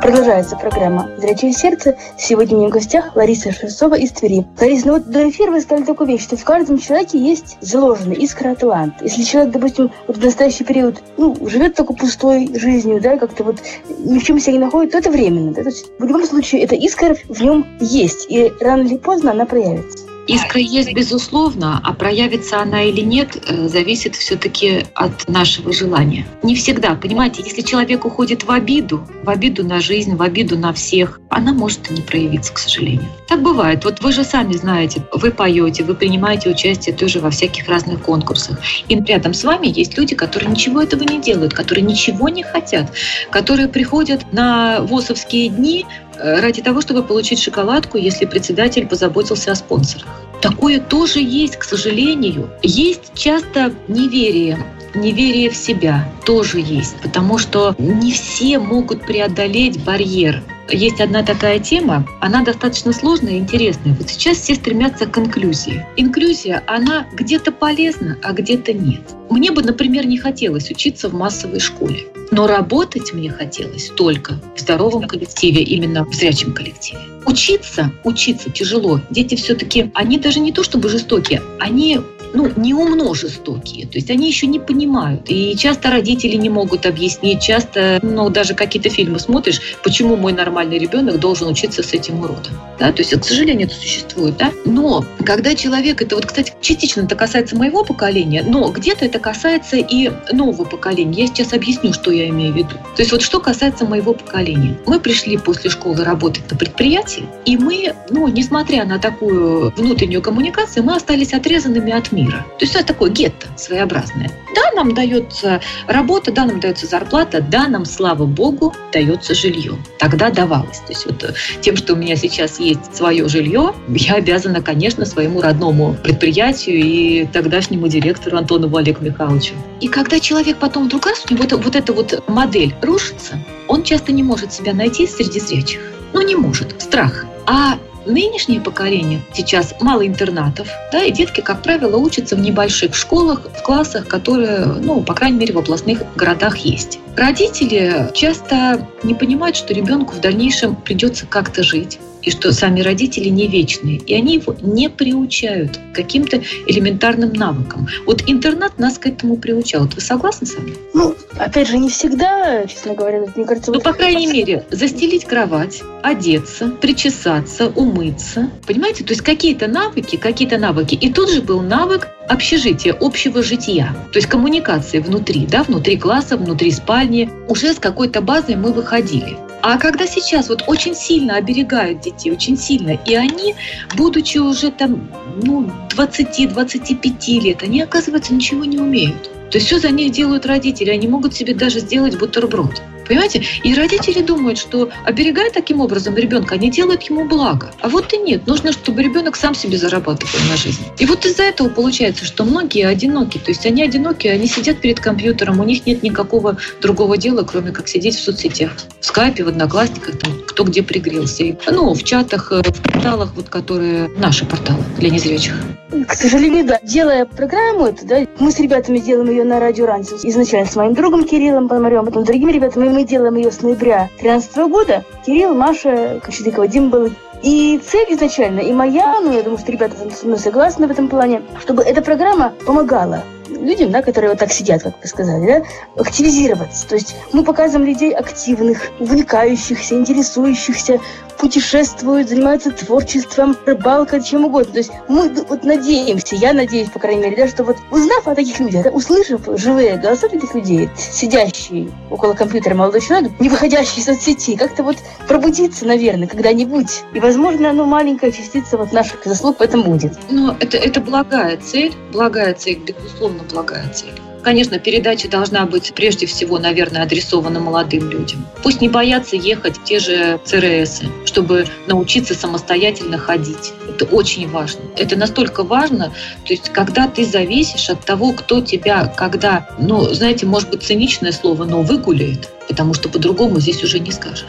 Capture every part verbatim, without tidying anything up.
Продолжается программа «Зрячее сердце». Сегодня у меня в гостях Лариса Шевцова из Твери. Лариса, ну вот до эфира вы сказали такую вещь, что в каждом человеке есть заложенный искра, талант. Если человек, допустим, вот в настоящий период ну, живет такой пустой жизнью, да, как-то вот ни в чем себя не находит, то это временно. Да? То есть, в любом случае, эта искра в нем есть, и рано или поздно она проявится. Искра есть, безусловно, а проявится она или нет, зависит все-таки от нашего желания. Не всегда, понимаете, если человек уходит в обиду, в обиду на жизнь, в обиду на всех, она может и не проявиться, к сожалению. Так бывает. Вот вы же сами знаете, вы поете, вы принимаете участие тоже во всяких разных конкурсах. И рядом с вами есть люди, которые ничего этого не делают, которые ничего не хотят, которые приходят на ВОСовские дни ради того, чтобы получить шоколадку, если председатель позаботился о спонсорах. Такое тоже есть, к сожалению. Есть часто неверие. Неверие в себя тоже есть, потому что не все могут преодолеть барьер. Есть одна такая тема, она достаточно сложная и интересная. Вот сейчас все стремятся к инклюзии. Инклюзия, она где-то полезна, а где-то нет. Мне бы, например, не хотелось учиться в массовой школе, но работать мне хотелось только в здоровом коллективе, именно в зрячем коллективе. Учиться, учиться тяжело. Дети все-таки, они даже не то чтобы жестокие, они ну, неумно жестокие. То есть они еще не понимают. И часто родители не могут объяснить, часто, ну, даже какие-то фильмы смотришь, почему мой нормальный ребенок должен учиться с этим уродом. Да? То есть, к сожалению, это существует. Да? Но когда человек, это вот, кстати, частично это касается моего поколения, но где-то это касается и нового поколения. Я сейчас объясню, что я имею в виду. То есть вот что касается моего поколения. Мы пришли после школы работать на предприятии, и мы, ну, несмотря на такую внутреннюю коммуникацию, мы остались отрезанными от мира. То есть это такое гетто своеобразное. Да, нам дается работа, да, нам дается зарплата, да, нам, слава богу, дается жилье. Тогда давалось. То есть вот тем, что у меня сейчас есть свое жилье, я обязана, конечно, своему родному предприятию и тогдашнему директору Антонову Олегу Михайловичу. И когда человек потом вдруг раз, у него вот, вот эта вот модель рушится, он часто не может себя найти среди зрячих. Ну, не может. Страх. А нынешнее поколение, сейчас мало интернатов, да, и детки, как правило, учатся в небольших школах, в классах, которые, ну, по крайней мере, в областных городах есть. Родители часто не понимают, что ребенку в дальнейшем придется как-то жить, и что сами родители не вечные, и они его не приучают к каким-то элементарным навыкам. Вот интернат нас к этому приучал. Вот вы согласны со мной? Ну, опять же, не всегда, честно говоря, мне кажется... Ну, вот... по крайней мере, застелить кровать, одеться, причесаться, умыться. Понимаете? То есть какие-то навыки, какие-то навыки. И тут же был навык общежития, общего жития. То есть коммуникации внутри, да, внутри класса, внутри спальни. Уже с какой-то базой мы выходили. А когда сейчас вот очень сильно оберегают детей, очень сильно, и они, будучи уже там, ну, двадцати-двадцати пяти лет, они, оказывается, ничего не умеют. То есть все за них делают родители, они могут себе даже сделать бутерброд. Понимаете? И родители думают, что, оберегая таким образом ребенка, они делают ему благо. А вот и нет. Нужно, чтобы ребенок сам себе зарабатывал на жизнь. И вот из-за этого получается, что многие одиноки. То есть они одиноки, они сидят перед компьютером, у них нет никакого другого дела, кроме как сидеть в соцсетях. В скайпе, в одноклассниках, там, кто где пригрелся. И, ну, в чатах, в порталах, вот, которые наши порталы для незрячих. К сожалению, да. Делая программу эту, да, мы с ребятами делаем ее на радио Ранцев. Изначально с моим другом Кириллом Пономаревым, потом с другими ребятами. Мы делаем ее с ноября две тысячи тринадцатого года. Кирилл, Маша, Кочетыкова, Дима был. И цель изначально, и моя, ну, я думаю, что ребята со мной согласны в этом плане, чтобы эта программа помогала людям, да, которые вот так сидят, как вы сказали, да, активизироваться. То есть мы показываем людей активных, увлекающихся, интересующихся, путешествуют, занимаются творчеством, рыбалкой, чем угодно. То есть мы вот надеемся, я надеюсь, по крайней мере, да, что вот узнав о таких людях, да, услышав живые голоса таких людей, сидящие около компьютера молодой человек, не выходящий из соцсети, как-то вот пробудиться, наверное, когда-нибудь. И, возможно, ну, маленькая частица вот наших заслуг в этом будет. Ну, это, это благая цель, благая цель, безусловно, благая цель. Конечно, передача должна быть прежде всего, наверное, адресована молодым людям. Пусть не боятся ехать в те же ЦРСы, чтобы научиться самостоятельно ходить. Это очень важно. Это настолько важно, то есть когда ты зависишь от того, кто тебя, когда, ну, знаете, может быть, циничное слово, но выгуляет, потому что по-другому здесь уже не скажешь.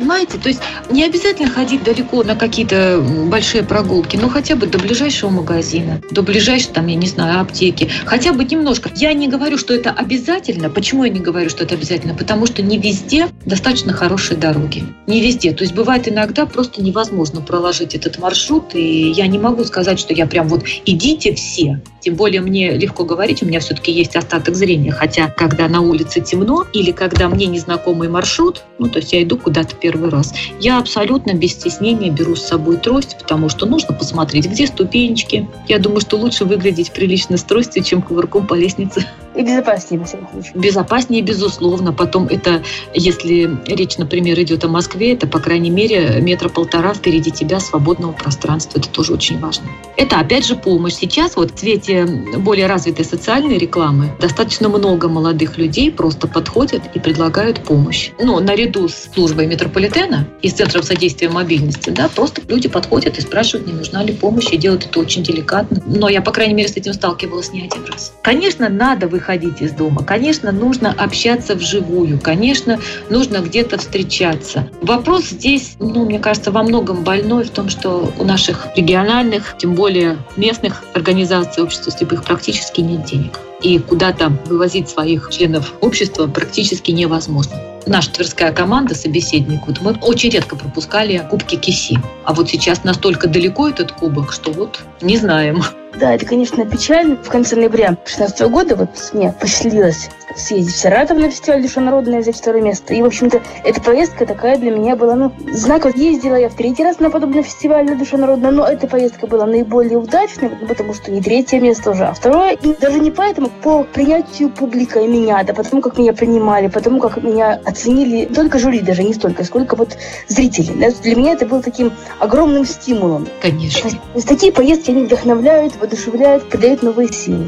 Понимаете? То есть не обязательно ходить далеко на какие-то большие прогулки, но хотя бы до ближайшего магазина, до ближайшей, там, я не знаю, аптеки. Хотя бы немножко. Я не говорю, что это обязательно. Почему я не говорю, что это обязательно? Потому что не везде достаточно хорошие дороги. Не везде. То есть бывает иногда просто невозможно проложить этот маршрут, и я не могу сказать, что я прям вот идите все. Тем более мне легко говорить, у меня все-таки есть остаток зрения. Хотя, когда на улице темно или когда мне незнакомый маршрут, ну, то есть я иду куда-то первый раз, я абсолютно без стеснения беру с собой трость, потому что нужно посмотреть, где ступенечки. Я думаю, что лучше выглядеть прилично с тростью, чем кувырком по лестнице. И безопаснее, во всяком случае. Безопаснее, безусловно. Потом это, если речь, например, идет о Москве, это, по крайней мере, метра полтора впереди тебя свободного пространства. Это тоже очень важно. Это, опять же, помощь. Сейчас вот в свете более развитой социальной рекламы достаточно много молодых людей просто подходят и предлагают помощь. Ну, наряду с службой метрополитена и с Центром содействия мобильности, да, просто люди подходят и спрашивают, не нужна ли помощь, и делают это очень деликатно. Но я, по крайней мере, с этим сталкивалась не один раз. Конечно, надо выходить выходить из дома. Конечно, нужно общаться вживую. Конечно, нужно где-то встречаться. Вопрос здесь, ну, мне кажется, во многом больной в том, что у наших региональных, тем более местных организаций общества слепых практически нет денег. И куда-то вывозить своих членов общества практически невозможно. Наша тверская команда, собеседник, вот мы очень редко пропускали кубки КИСИ. А вот сейчас настолько далеко этот кубок, что вот не знаем. Да, это, конечно, печально. В конце ноября две тысячи шестнадцатого года вот мне посчастливилось съездить в Саратов на фестиваль «Душа народная», взять второе место. И, в общем-то, эта поездка такая для меня была, ну, знаковая. Ездила я в третий раз на подобный фестиваль на «Душа народная», но эта поездка была наиболее удачной, потому что не третье место уже, а второе. И даже не поэтому, по принятию публикой меня, да, потому как меня принимали, потому как меня оценили только жюри, даже не столько, сколько вот зрители. Да. Для меня это было таким огромным стимулом. Конечно. То есть такие поездки, они вдохновляют, воодушевляют, придают новые силы.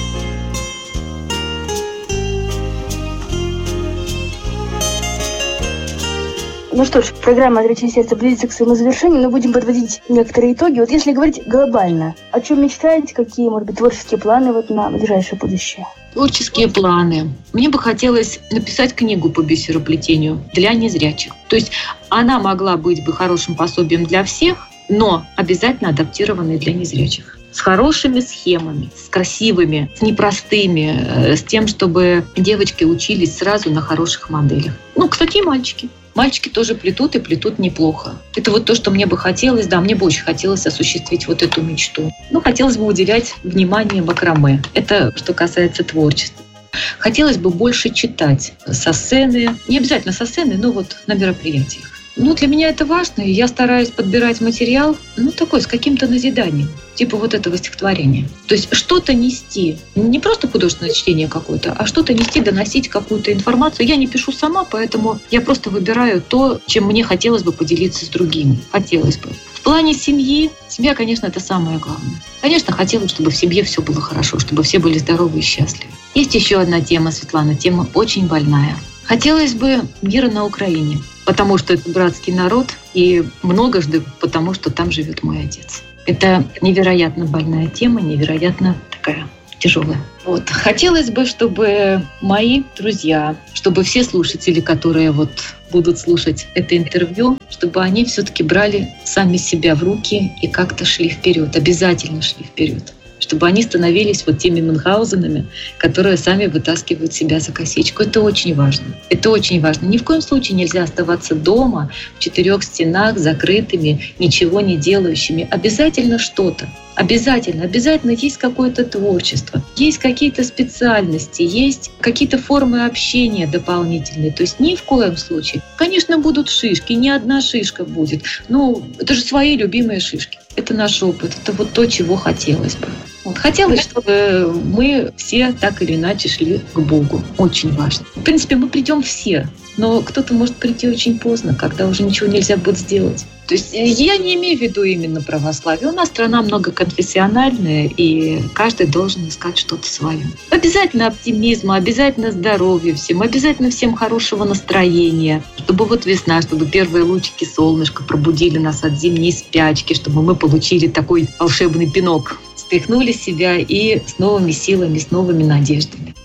Ну что ж, программа «Отречение сердца» близится к своему завершению, но будем подводить некоторые итоги. Вот если говорить глобально, о чем мечтаете, какие, может быть, творческие планы вот на ближайшее будущее? Творческие планы. Мне бы хотелось написать книгу по бисероплетению для незрячих. То есть она могла быть бы хорошим пособием для всех, но обязательно адаптированной для незрячих. С хорошими схемами, с красивыми, с непростыми, с тем, чтобы девочки учились сразу на хороших моделях. Ну, кстати, и мальчики. Мальчики тоже плетут и плетут неплохо. Это вот то, что мне бы хотелось, да, мне бы очень хотелось осуществить вот эту мечту. Ну, хотелось бы уделять внимание макраме. Это что касается творчества. Хотелось бы больше читать со сцены, не обязательно со сцены, но вот на мероприятиях. Ну, для меня это важно, и я стараюсь подбирать материал, ну, такой, с каким-то назиданием, типа вот этого стихотворения. То есть что-то нести, не просто художественное чтение какое-то, а что-то нести, доносить какую-то информацию. Я не пишу сама, поэтому я просто выбираю то, чем мне хотелось бы поделиться с другими. Хотелось бы. В плане семьи, семья, конечно, это самое главное. Конечно, хотелось, чтобы в семье все было хорошо, чтобы все были здоровы и счастливы. Есть еще одна тема, Светлана, тема очень больная. Хотелось бы мира на Украине, потому что это братский народ, и многожды потому, что там живет мой отец. Это невероятно больная тема, невероятно такая тяжелая. Вот. Хотелось бы, чтобы мои друзья, чтобы все слушатели, которые вот будут слушать это интервью, чтобы они все-таки брали сами себя в руки и как-то шли вперед, обязательно шли вперед. Чтобы они становились вот теми Мюнхгаузенами, которые сами вытаскивают себя за косичку. Это очень важно. Это очень важно. Ни в коем случае нельзя оставаться дома, в четырех стенах, закрытыми, ничего не делающими. Обязательно что-то. Обязательно, обязательно есть какое-то творчество, есть какие-то специальности, есть какие-то формы общения дополнительные. То есть ни в коем случае. Конечно, будут шишки, не одна шишка будет. Ну, это же свои любимые шишки. Это наш опыт, это вот то, чего хотелось бы. Вот. Хотелось, чтобы мы все так или иначе шли к Богу. Очень важно. В принципе, мы придем все, но кто-то может прийти очень поздно, когда уже ничего нельзя будет сделать. То есть я не имею в виду именно православие. У нас страна многоконфессиональная, и каждый должен искать что-то свое. Обязательно оптимизма, обязательно здоровья всем, обязательно всем хорошего настроения, чтобы вот весна, чтобы первые лучики солнышка пробудили нас от зимней спячки, чтобы мы получили такой волшебный пинок, стряхнули себя и с новыми силами, с новыми надеждами.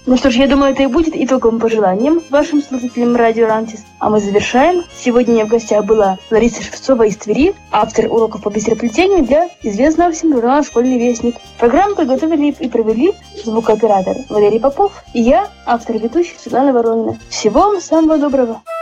Ну что ж, я думаю, это и будет итоговым пожеланием вашим слушателям Радио Рансис. А мы завершаем. Сегодня у меня в гостях была Лариса Шевцова из Твери, автор уроков по бисероплетению для известного всем журнала «Школьный вестник». Программу подготовили и провели звукооператор Валерий Попов и я, автор и ведущая Светлана Воронина. Всего вам самого доброго.